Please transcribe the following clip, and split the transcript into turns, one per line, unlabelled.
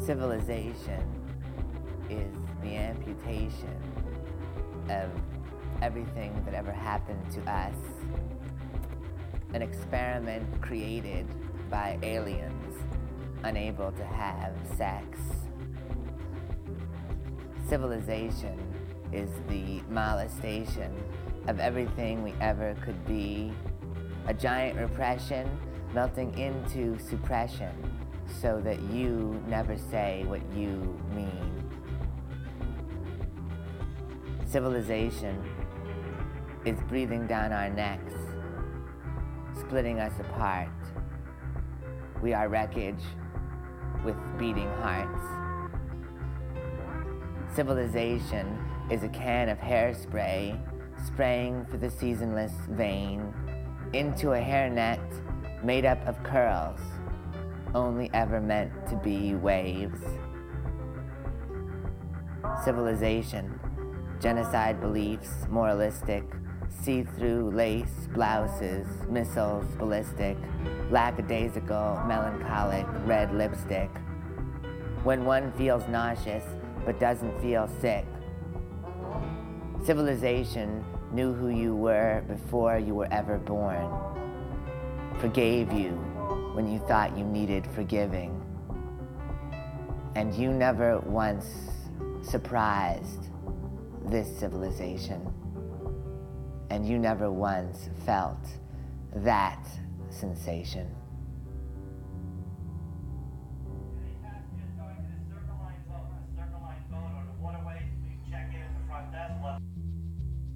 Civilization is the amputation of everything that ever happened to us, an experiment created by aliens unable to have sex. Civilization is the molestation of everything we ever could be, a giant repression melting into suppression so that you never say what you mean. Civilization is breathing down our necks, splitting us apart. We are wreckage with beating hearts. Civilization is a can of hairspray spraying for the seasonless vein into a hairnet made up of curls, only ever meant to be waves. Civilization, genocide beliefs, moralistic, see-through lace blouses, missiles ballistic, lackadaisical, melancholic, red lipstick. When one feels nauseous but doesn't feel sick. Civilization knew who you were before you were ever born. Forgave you when you thought you needed forgiving. And you never once surprised this civilization. And you never once felt that sensation.